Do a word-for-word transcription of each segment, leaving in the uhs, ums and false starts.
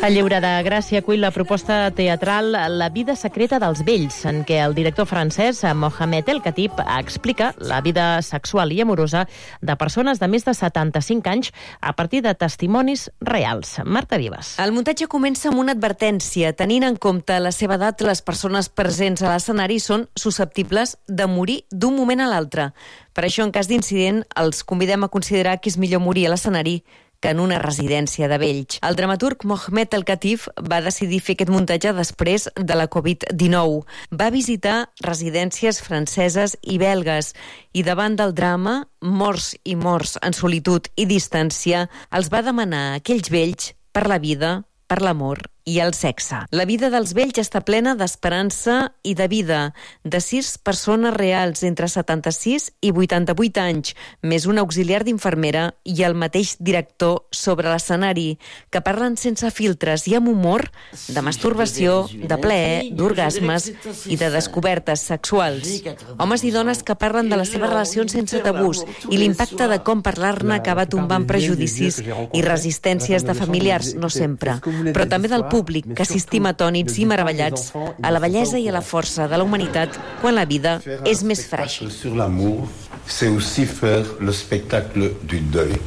El Lliure de Gràcia acull la proposta teatral La vida secreta dels vells, en què el director francès Mohamed El Khatib explica la vida sexual i amorosa de persones de més de setanta-cinc anys a partir de testimonis reals. Marta Vives. El muntatge comença amb una advertència. Tenint en compte la seva edat, les persones presents a l'escenari són susceptibles de morir d'un moment a l'altre. Per això, en cas d'incident, els convidem a considerar que és millor morir a l'escenari que en una residència de vells. El dramaturg Mohamed El Khatib va decidir fer aquest muntatge després de la covid dinou. Va visitar residències franceses i belgues i davant del drama, morts i morts en solitud i distància, els va demanar a aquells vells per la vida, per l'amor i el sexe. La vida dels vells està plena d'esperança i de vida, de sis persones reals entre setanta-sis i vuitanta-vuit anys, més un auxiliar d'infermera i el mateix director sobre l'escenari, que parlen sense filtres i amb humor de masturbació, de plaer, d'orgasmes i de descobertes sexuals. Homes i dones que parlen de les seves relacions sense tabús i l'impacte de com parlar-ne acaba tombant prejudicis i resistències de familiars, no sempre, però també del públic, que assistim atònits i meravellats a la bellesa i a la força de la humanitat quan la vida és més fràgil. Sur l'amour, c'est aussi faire le spectacle du deuil.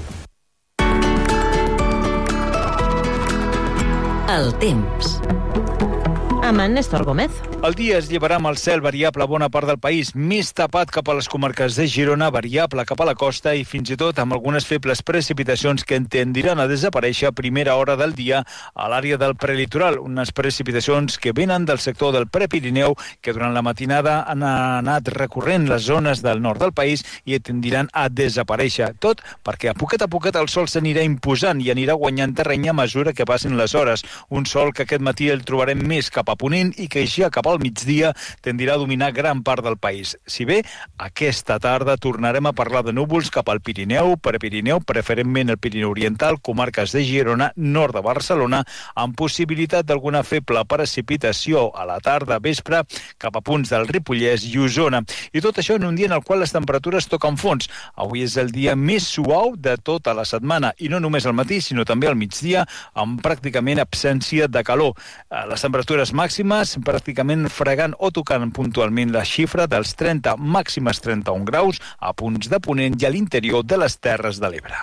El temps. Amb en Néstor Gómez. El dia es llevarà amb el cel variable a bona part del país, més tapat cap a les comarques de Girona, variable cap a la costa i fins i tot amb algunes febles precipitacions que tendiran a desaparèixer a primera hora del dia a l'àrea del prelitoral. Unes precipitacions que venen del sector del Prepirineu, que durant la matinada han anat recorrent les zones del nord del país i tendiran a desaparèixer. Tot perquè a poquet a poquet el sol s'anirà imposant i anirà guanyant terreny a mesura que passin les hores. Un sol que aquest matí el trobarem més cap a ponent i que ja cap al migdia tendirà a dominar gran part del país. Si bé, aquesta tarda tornarem a parlar de núvols cap al Pirineu, Prepirineu, preferentment el Pirineu Oriental, comarques de Girona, nord de Barcelona, amb possibilitat d'alguna feble precipitació a la tarda, vespre, cap a punts del Ripollès i Osona. I tot això en un dia en el qual les temperatures toquen fons. Avui és el dia més suau de tota la setmana, i no només al matí, sinó també al migdia, amb pràcticament absència de calor. Les temperatures màximes pràcticament fregant o tocant puntualment la xifra dels trenta, màximes trenta-un graus a punts de ponent i a l'interior de les Terres de l'Ebre.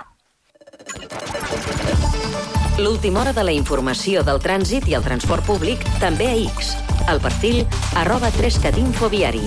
L'última hora de la informació del trànsit i el transport públic també a X. El perfil arroba trescat infoviari.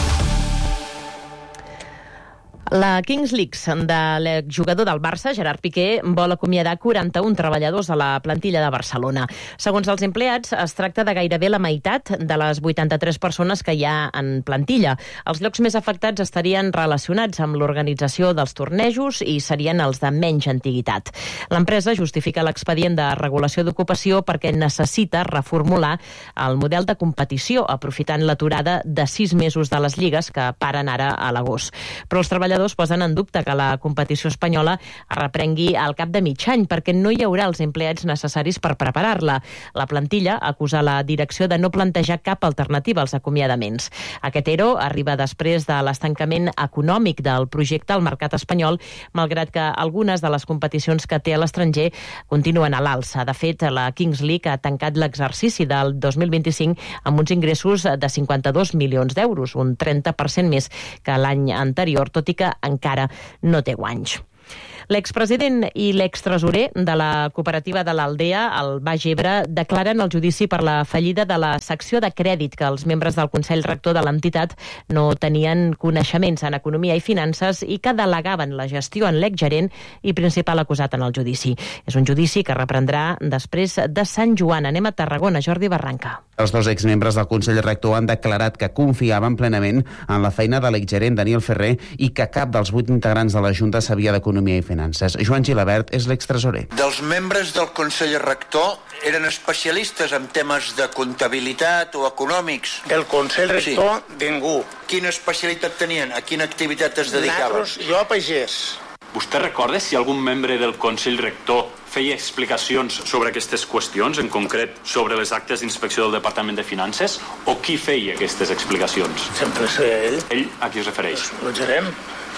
La Kings League de l'exjugador del Barça, Gerard Piqué, vol acomiadar quaranta-un treballadors a la plantilla de Barcelona. Segons els empleats, es tracta de gairebé la meitat de les vuitanta-tres persones que hi ha en plantilla. Els llocs més afectats estarien relacionats amb l'organització dels tornejos i serien els de menys antiguitat. L'empresa justifica l'expedient de regulació d'ocupació perquè necessita reformular el model de competició, aprofitant l'aturada de sis mesos de les lligues que paren ara a l'agost. Però els treballadors posen en dubte que la competició espanyola es reprengui al cap de mig any perquè no hi haurà els empleats necessaris per preparar-la. La plantilla acusa la direcció de no plantejar cap alternativa als acomiadaments. Aquest ERO arriba després de l'estancament econòmic del projecte al mercat espanyol, malgrat que algunes de les competicions que té a l'estranger continuen a l'alça. De fet, la Kings League ha tancat l'exercici del dos mil vint-i-cinc amb uns ingressos de cinquanta-dos milions d'euros, un trenta per cent més que l'any anterior, tot i que encara no té guanys. L'expresident i l'extresorer de la cooperativa de l'Aldea, el Baix Ebre, declaren el judici per la fallida de la secció de crèdit que els membres del Consell Rector de l'entitat no tenien coneixements en economia i finances i que delegaven la gestió en l'exgerent i principal acusat en el judici. És un judici que reprendrà després de Sant Joan. Anem a Tarragona, Jordi Barranca. Els dos exmembres del Consell Rector han declarat que confiaven plenament en la feina de l'exgerent Daniel Ferrer i que cap dels vuit integrants de la Junta sabia d'economia i finances. Joan Gilabert és l'extresorer. Dels membres del Consell Rector eren especialistes en temes de comptabilitat o econòmics. Del Consell Rector, sí. Ningú. Quina especialitat tenien? A quina activitat es dedicaven? Nosaltres, jo a pagès. Vostè recorda si algun membre del Consell Rector feia explicacions sobre aquestes qüestions, en concret sobre les actes d'inspecció del Departament de Finances, o qui feia aquestes explicacions? Sempre és ell. Ell a qui es refereix? El gerent.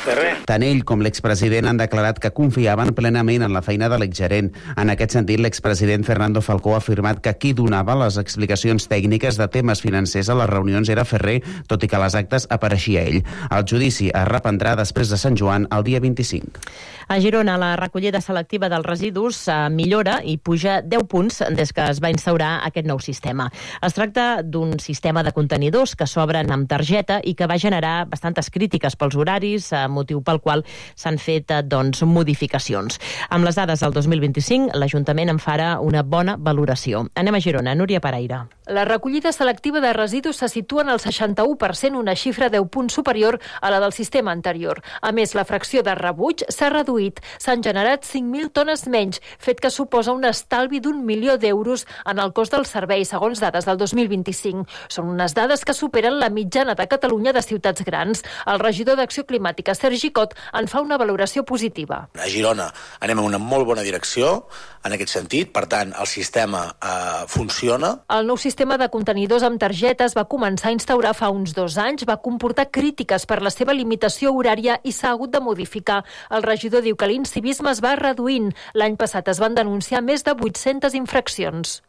Ferrer. Tant ell com l'expresident han declarat que confiaven plenament en la feina de l'exgerent. En aquest sentit, l'expresident Fernando Falcó ha afirmat que qui donava les explicacions tècniques de temes financers a les reunions era Ferrer, tot i que a les actes apareixia ell. El judici es reprendrà després de Sant Joan el dia vint-i-cinc. A Girona, la recollida selectiva dels residus millora i puja deu punts des que es va instaurar aquest nou sistema. Es tracta d'un sistema de contenidors que s'obren amb targeta i que va generar bastantes crítiques pels horaris, motiu pel qual s'han fet doncs, modificacions. Amb les dades del dos mil vint-i-cinc, l'Ajuntament en farà una bona valoració. Anem a Girona, Núria Pereira. La recollida selectiva de residus se situa en el seixanta-u per cent, una xifra deu punts superior a la del sistema anterior. A més, la fracció de rebuig s'ha reduït. S'han generat cinc mil tones menys, fet que suposa un estalvi d'un milió d'euros en el cost del servei, segons dades del dos mil vint-i-cinc. Són unes dades que superen la mitjana de Catalunya de ciutats grans. El regidor d'Acció Climàtica, Sergi Cot, en fa una valoració positiva. A Girona anem en una molt bona direcció en aquest sentit, per tant, el sistema eh, funciona. El nou sistema de contenidors amb targetes va començar a instaurar fa uns dos anys, va comportar crítiques per la seva limitació horària i s'ha hagut de modificar. El regidor diu que l'incivisme es va reduint. L'any passat es van denunciar més de vuit-centes infraccions.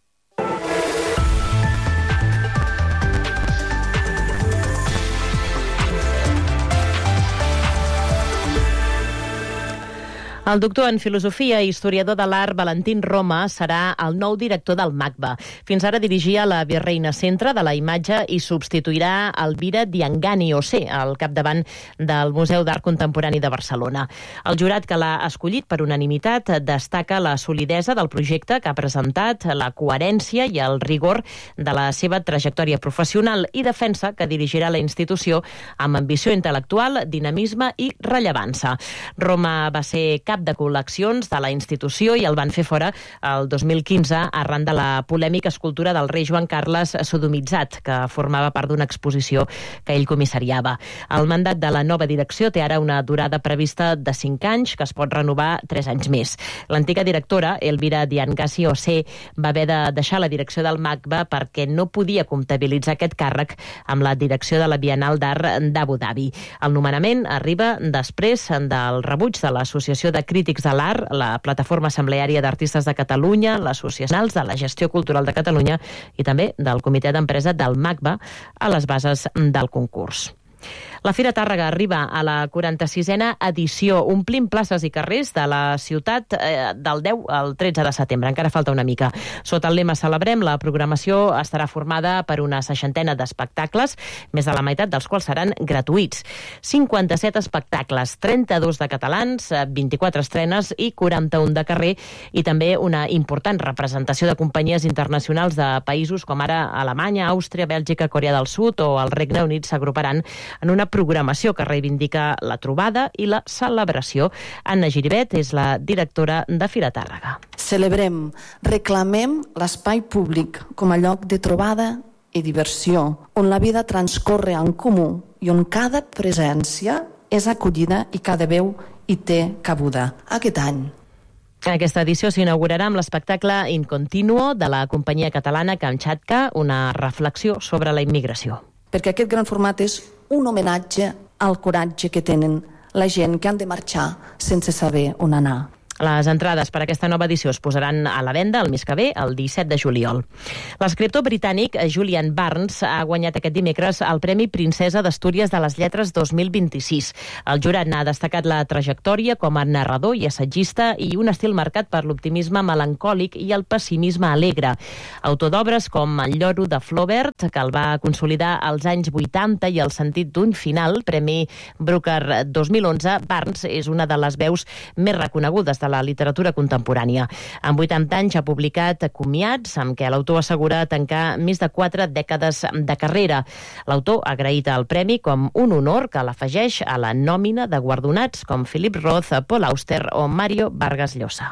El doctor en filosofia i historiador de l'art Valentín Roma serà el nou director del MACBA. Fins ara dirigia la Virreina Centre de la Imatge i substituirà Elvira Diangani Ossé al capdavant del Museu d'Art Contemporani de Barcelona. El jurat que l'ha escollit per unanimitat destaca la solidesa del projecte que ha presentat, la coherència i el rigor de la seva trajectòria professional i defensa que dirigirà la institució amb ambició intel·lectual, dinamisme i rellevància. Roma va ser cap de col·leccions de la institució i el van fer fora el dos mil quinze arran de la polèmica escultura del rei Joan Carles sodomitzat, que formava part d'una exposició que ell comissariava. El mandat de la nova direcció té ara una durada prevista de cinc anys, que es pot renovar tres anys més. L'antiga directora, Elvira Diangani Ossé, va haver de deixar la direcció del MACBA perquè no podia comptabilitzar aquest càrrec amb la direcció de la Bienal d'Art d'Abu Dhabi. El nomenament arriba després del rebuig de l'Associació de Crítics de l'Art, la Plataforma Assembleària d'Artistes de Catalunya, l'Associació de la Gestió Cultural de Catalunya i també del Comitè d'Empresa del MACBA a les bases del concurs. La Fira Tàrrega arriba a la quaranta-sisena edició, omplint places i carrers de la ciutat eh, del deu al tretze de setembre. Encara falta una mica. Sota el lema Celebrem, la programació estarà formada per una seixantena d'espectacles, més de la meitat dels quals seran gratuïts. cinquanta-set espectacles, trenta-dos de catalans, vint-i-quatre estrenes i quaranta-un de carrer, i també una important representació de companyies internacionals de països com ara Alemanya, Àustria, Bèlgica, Corea del Sud o el Regne Unit s'agruparan en una programació que reivindica la trobada i la celebració. Anna Giribet és la directora de Fira Tàrrega. Celebrem, reclamem l'espai públic com a lloc de trobada i diversió, on la vida transcorre en comú i on cada presència és acollida i cada veu hi té cabuda. Aquest any, aquesta edició s'inaugurarà amb l'espectacle In Continuo de la companyia catalana Kamchatka, una reflexió sobre la immigració. Perquè aquest gran format és un homenatge al coratge que tenen la gent que han de marxar sense saber on anar. Les entrades per a aquesta nova edició es posaran a la venda el mes que ve, el disset de juliol. L'escriptor britànic Julian Barnes ha guanyat aquest dimecres el Premi Princesa d'Astúries de les Lletres dos mil vint-i-sis. El jurat n'ha destacat la trajectòria com a narrador i assagista i un estil marcat per l'optimisme melancòlic i el pessimisme alegre. Autor d'obres com El lloro de Flaubert, que el va consolidar als anys vuitanta, i El sentit d'un final, Premi Booker dos mil onze, Barnes és una de les veus més reconegudes de la literatura contemporània. En vuitanta anys ha publicat Comiats, amb què l'autor assegura tancar més de quatre dècades de carrera. L'autor ha agraït el premi com un honor que l'afegeix a la nòmina de guardonats com Philip Roth, Paul Auster o Mario Vargas Llosa.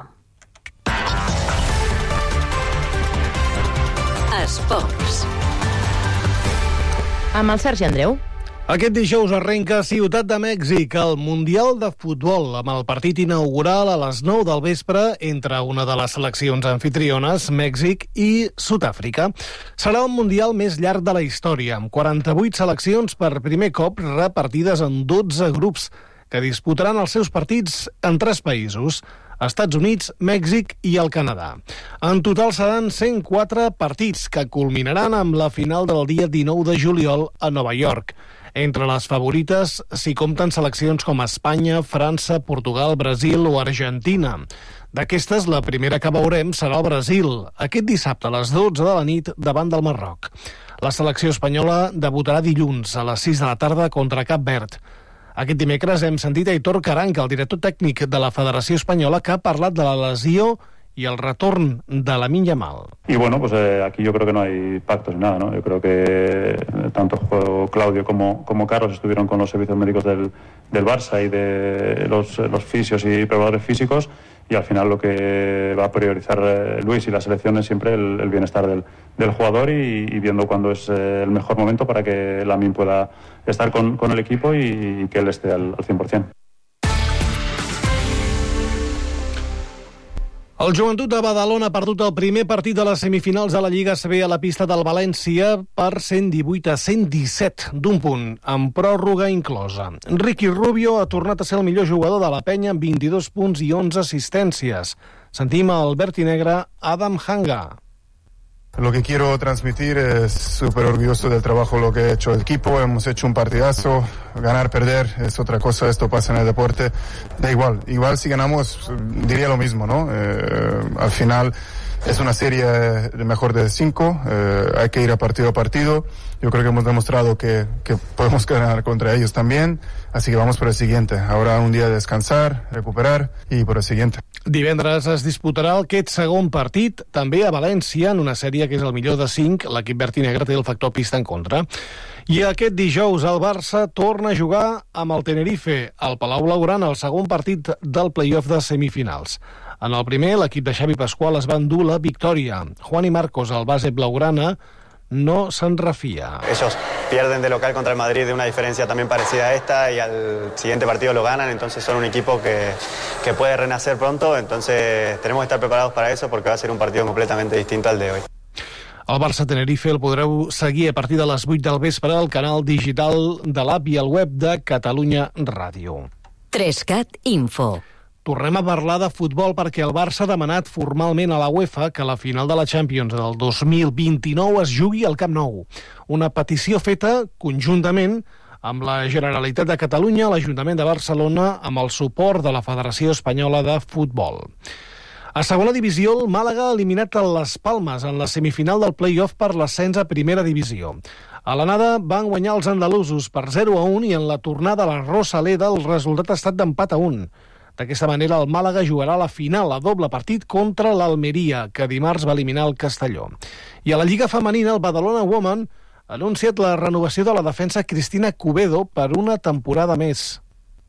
Esports. Amb el Sergi Andreu. Aquest dijous arrenca a Ciutat de Mèxic el Mundial de Futbol, amb el partit inaugural a les nou del vespre entre una de les seleccions anfitriones, Mèxic i Sud-àfrica. Serà el Mundial més llarg de la història, amb quaranta-vuit seleccions per primer cop repartides en dotze grups. que disputaran els seus partits en tres països: Estats Units, Mèxic i el Canadà. En total seran cent quatre partits que culminaran amb la final del dia dinou de juliol a Nova York. Entre les favorites s'hi compten seleccions com Espanya, França, Portugal, Brasil o Argentina. D'aquestes, la primera que veurem serà el Brasil, aquest dissabte a les dotze de la nit davant del Marroc. La selecció espanyola debutarà dilluns a les sis de la tarda contra Cap Verd. Aquest dimecres hem sentit a Aitor Karanka, el director tècnic de la Federació Espanyola, que ha parlat de la lesió y el retorn de Lamine Yamal. Y bueno, pues eh, aquí yo creo que no hay pactos ni nada, ¿no? Yo creo que tanto Claudio como, como Carlos estuvieron con los servicios médicos del, del Barça y de los, los fisios y preparadores físicos, y al final lo que va a priorizar eh, Luis y la selección es siempre el, el bienestar del, del jugador y, y viendo cuándo es eh, el mejor momento para que Lamine pueda estar con, con el equipo y, y que él esté al, al cien por cien. El Joventut de Badalona ha perdut el primer partit de les semifinals de la Lliga A C B a la pista del València per cent divuit a cent disset d'un punt, amb pròrroga inclosa. Ricky Rubio ha tornat a ser el millor jugador de la penya amb vint-i-dos punts i onze assistències. Sentim el vertinegre Adam Hanga. Lo que quiero transmitir es súper orgulloso del trabajo lo que ha hecho el equipo. Hemos hecho un partidazo. Ganar, perder es otra cosa. Esto pasa en el deporte. Da igual. Igual si ganamos diría lo mismo, ¿no? Eh, al final es una serie de mejor de cinco. Eh, hay que ir a partido a partido. Yo creo que hemos demostrado que, que podemos ganar contra ellos también. Así que vamos por el siguiente. Ahora un día de descansar, recuperar y por el siguiente. Divendres es disputarà aquest segon partit, també a València, en una sèrie que és el millor de cinc. L'equip vertinegre té el factor pista en contra. I aquest dijous el Barça torna a jugar amb el Tenerife, al Palau Blaugrana, el segon partit del play-off de semifinals. En el primer, l'equip de Xavi Pascual es va endur la victòria. Juan i Marcos, el base blaugrana, no se'n refia. Ellos pierden de local contra el Madrid de una diferencia también parecida a esta y al siguiente partido lo ganan, entonces son un equipo que, que puede renacer pronto, entonces tenemos que estar preparados para eso porque va a ser un partido completamente distinto al de hoy. El Barça-Tenerife el podreu seguir a partir de les vuit del vespre al canal digital de l'app i el web de Catalunya Ràdio. Trescat Info. Tornem a parlar de futbol perquè el Barça ha demanat formalment a la UEFA que la final de la Champions del dos mil vint-i-nou es jugui al Camp Nou. Una petició feta conjuntament amb la Generalitat de Catalunya, l'Ajuntament de Barcelona, amb el suport de la Federació Espanyola de Futbol. A segona divisió, el Màlaga ha eliminat a les Palmes en la semifinal del play-off per l'ascens a primera divisió. A l'anada van guanyar els andalusos per zero a un i en la tornada a la Rosaleda el resultat ha estat d'empat a un. D'aquesta manera, el Màlaga jugarà la final a doble partit contra l'Almeria, que dimarts va eliminar el Castelló. I a la Lliga Femenina, el Badalona Women ha anunciat la renovació de la defensa Cristina Cubedo per una temporada més.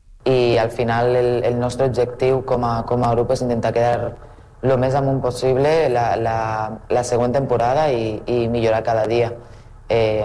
I al final el, el nostre objectiu com a, com a grup és intentar quedar lo més amunt possible la, la, la següent temporada i, i millorar cada dia. Eh,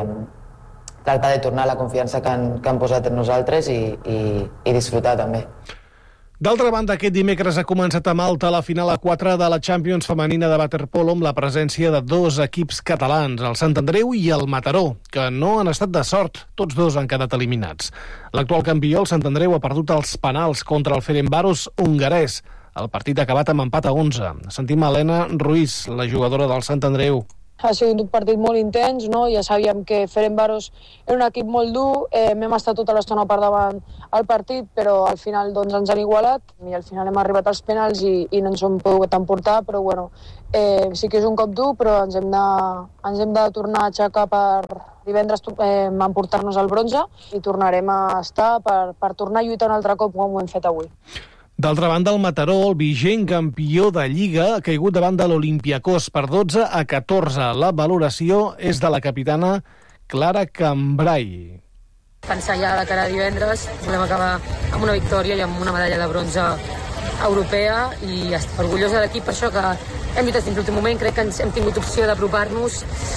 tractar de tornar la confiança que han, que han posat en nosaltres i, i, i disfrutar també. D'altra banda, aquest dimecres ha començat a Malta la final a quatre de la Champions femenina de waterpolo amb la presència de dos equips catalans, el Sant Andreu i el Mataró, que no han estat de sort. Tots dos han quedat eliminats. L'actual campió, el Sant Andreu, ha perdut els penals contra el Ferencváros hongarès. El partit ha acabat amb empat a onze. Sentim a Helena Ruiz, la jugadora del Sant Andreu. Ha sigut un partit molt intens, no? Ja sabíem que Ferencváros era un equip molt dur, eh, m'hem estat tota l'estona per davant al partit, però al final doncs, ens han igualat i al final hem arribat als penals i, i no ens hem pogut emportar, però bueno, eh, sí que és un cop dur, però ens hem de, ens hem de tornar a aixecar per divendres eh, emportar-nos el bronze i tornarem a estar per, per tornar a lluitar un altre cop com ho hem fet avui. D'altra banda, el Mataró, el vigent campió de Lliga, ha caigut davant de l'Olympiacós per dotze a catorze. La valoració és de la capitana Clara Cambrai. Pensar ja de cara a divendres, volem acabar amb una victòria i amb una medalla de bronze europea i estic orgullosa de l'equip per això que hem lluitat fins l'últim moment, crec que ens hem tingut opció d'apropar-nos.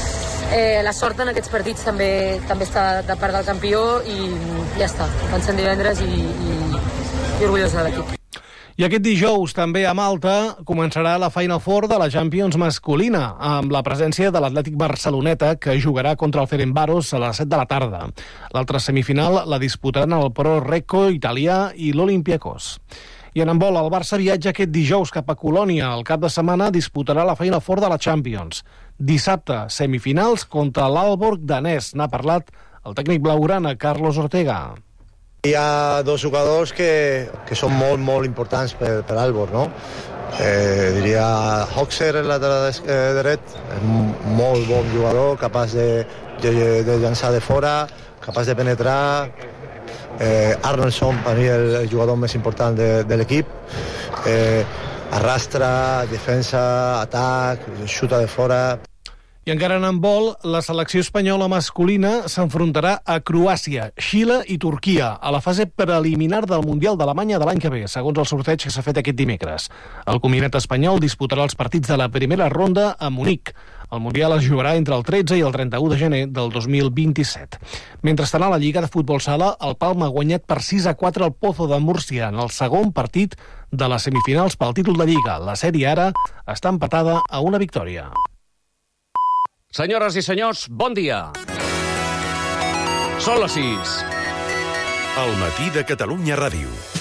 Eh, la sort en aquests partits també també està de part del campió i ja està, pensant divendres i, i, i orgullosa de l'equip. I aquest dijous, també a Malta, començarà la Final Four de la Champions masculina, amb la presència de l'Atlètic Barceloneta, que jugarà contra el Ferencváros a les set de la tarda. L'altra semifinal la disputaran el Pro Recco italià i l'Olympiacos. I en handbol, el Barça viatja aquest dijous cap a Colònia. El cap de setmana disputarà la Final Four de la Champions. Dissabte, semifinals contra l'Aalborg danès. N'ha parlat el tècnic blaugrana, Carlos Ortega. Hi ha dos jugadors que, que són molt, molt importants per, per Aalborg, no? Eh, diria Hoxer, el lateral dret, molt bon jugador, capaç de, de, de llançar de fora, capaç de penetrar. Eh, Arnoldson, per mi, el, el jugador més important de, de l'equip. Eh, arrastra, defensa, atac, xuta de fora. I encara en handbol, la selecció espanyola masculina s'enfrontarà a Croàcia, Xile i Turquia a la fase preliminar del Mundial d'Alemanya de l'any que ve, segons el sorteig que s'ha fet aquest dimecres. El combinat espanyol disputarà els partits de la primera ronda a Munic. El Mundial es jugarà entre el tretze i el trenta-u de gener del dos mil vint-i-set. Mentrestant, a la Lliga de Futbol Sala, el Palma ha guanyat per sis a quatre el Pozo de Múrcia en el segon partit de les semifinals pel títol de Lliga. La sèrie ara està empatada a una victòria. Senyores i senyors, bon dia. Són les sis. El matí de Catalunya Ràdio.